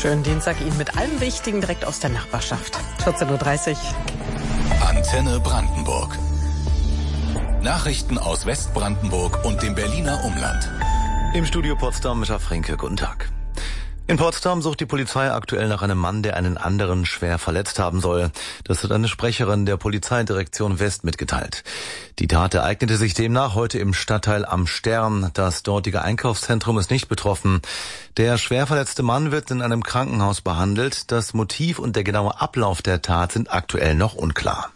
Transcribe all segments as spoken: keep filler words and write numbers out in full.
Schönen Dienstag Ihnen mit allem Wichtigen direkt aus der Nachbarschaft. vierzehn Uhr dreißig. Antenne Brandenburg. Nachrichten aus Westbrandenburg und dem Berliner Umland. Im Studio Potsdam mit Herr Frenke. Guten Tag. In Potsdam sucht die Polizei aktuell nach einem Mann, der einen anderen schwer verletzt haben soll. Das hat eine Sprecherin der Polizeidirektion West mitgeteilt. Die Tat ereignete sich demnach heute im Stadtteil Am Stern. Das dortige Einkaufszentrum ist nicht betroffen. Der schwer verletzte Mann wird in einem Krankenhaus behandelt. Das Motiv und der genaue Ablauf der Tat sind aktuell noch unklar.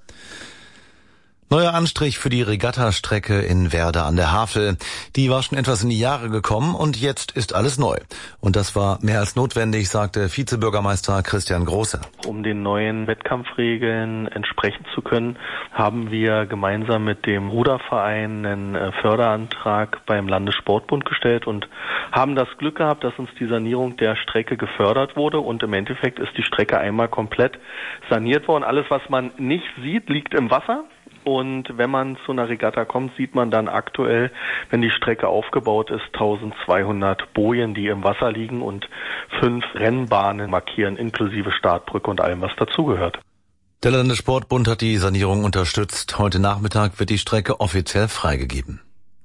Neuer Anstrich für die Regattastrecke in Werder an der Havel. Die war schon etwas in die Jahre gekommen und jetzt ist alles neu. Und das war mehr als notwendig, sagte Vizebürgermeister Christian Große. Um den neuen Wettkampfregeln entsprechen zu können, haben wir gemeinsam mit dem Ruderverein einen Förderantrag beim Landessportbund gestellt und haben das Glück gehabt, dass uns die Sanierung der Strecke gefördert wurde und im Endeffekt ist die Strecke einmal komplett saniert worden. Alles, was man nicht sieht, liegt im Wasser. Und wenn man zu einer Regatta kommt, sieht man dann aktuell, wenn die Strecke aufgebaut ist, eintausendzweihundert Bojen, die im Wasser liegen und fünf Rennbahnen markieren, inklusive Startbrücke und allem, was dazugehört. Der Landessportbund hat die Sanierung unterstützt. Heute Nachmittag wird die Strecke offiziell freigegeben.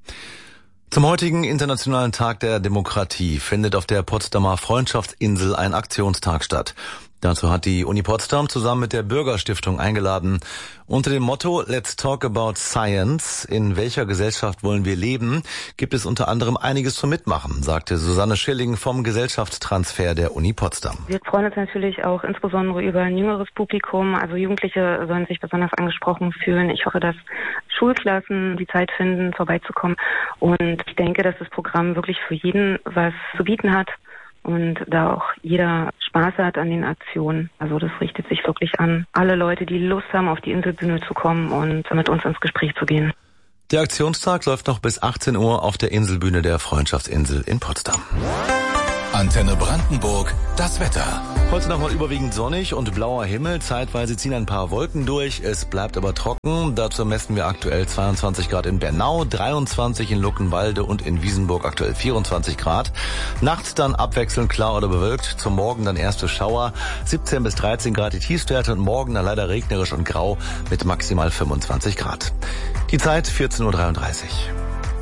Zum heutigen Internationalen Tag der Demokratie findet auf der Potsdamer Freundschaftsinsel ein Aktionstag statt. Dazu hat die Uni Potsdam zusammen mit der Bürgerstiftung eingeladen. Unter dem Motto Let's Talk About Science, in welcher Gesellschaft wollen wir leben, gibt es unter anderem einiges zum Mitmachen, sagte Susanne Schilling vom Gesellschaftstransfer der Uni Potsdam. Wir freuen uns natürlich auch insbesondere über ein jüngeres Publikum, also Jugendliche sollen sich besonders angesprochen fühlen. Ich hoffe, dass Schulklassen die Zeit finden, vorbeizukommen und ich denke, dass das Programm wirklich für jeden was zu bieten hat. Und da auch jeder Spaß hat an den Aktionen. Also das richtet sich wirklich an alle Leute, die Lust haben, auf die Inselbühne zu kommen und mit uns ins Gespräch zu gehen. Der Aktionstag läuft noch bis achtzehn Uhr auf der Inselbühne der Freundschaftsinsel in Potsdam. Antenne Brandenburg, das Wetter. Heute nochmal überwiegend sonnig und blauer Himmel. Zeitweise ziehen ein paar Wolken durch. Es bleibt aber trocken. Dazu messen wir aktuell zweiundzwanzig Grad in Bernau, dreiundzwanzig in Luckenwalde und in Wiesenburg aktuell vierundzwanzig Grad. Nachts dann abwechselnd klar oder bewölkt. Zum Morgen dann erste Schauer. siebzehn bis dreizehn Grad die Tiefstwerte und morgen dann leider regnerisch und grau mit maximal fünfundzwanzig Grad. Die Zeit vierzehn Uhr dreiunddreißig.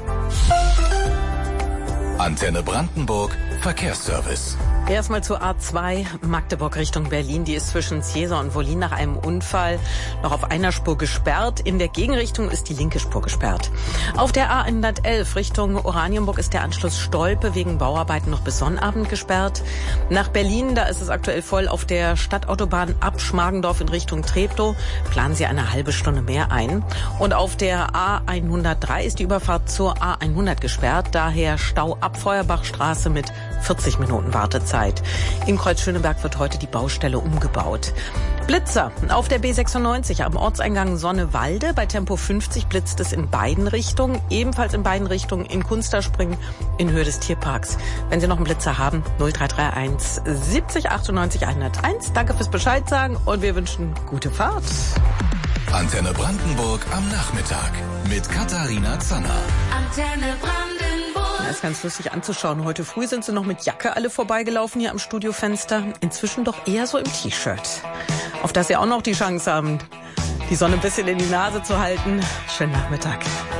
Antenne Brandenburg, Verkehrsservice. Erstmal zur A zwei Magdeburg Richtung Berlin. Die ist zwischen Cäsar und Wollin nach einem Unfall noch auf einer Spur gesperrt. In der Gegenrichtung ist die linke Spur gesperrt. Auf der A hundertelf Richtung Oranienburg ist der Anschluss Stolpe wegen Bauarbeiten noch bis Sonnabend gesperrt. Nach Berlin, da ist es aktuell voll auf der Stadtautobahn ab Schmargendorf in Richtung Treptow. Planen Sie eine halbe Stunde mehr ein. Und auf der A hundertdrei ist die Überfahrt zur A hundert gesperrt. Daher Stau ab Feuerbachstraße mit vierzig Minuten Wartezeit. In Kreuzschöneberg wird heute die Baustelle umgebaut. Blitzer auf der B sechsundneunzig am Ortseingang Sonnewalde. Bei Tempo fünfzig blitzt es in beiden Richtungen. Ebenfalls in beiden Richtungen in Kunsterspringen in Höhe des Tierparks. Wenn Sie noch einen Blitzer haben, null drei drei eins siebzig achtundneunzig hunderteins. Danke fürs Bescheid sagen und wir wünschen gute Fahrt. Antenne Brandenburg am Nachmittag mit Katharina Zanner. Antenne Brandenburg. Das ist ganz lustig anzuschauen. Heute früh sind sie noch mit Jacke alle vorbeigelaufen hier am Studiofenster. Inzwischen doch eher so im T-Shirt. Auf das Sie auch noch die Chance haben, die Sonne ein bisschen in die Nase zu halten. Schönen Nachmittag.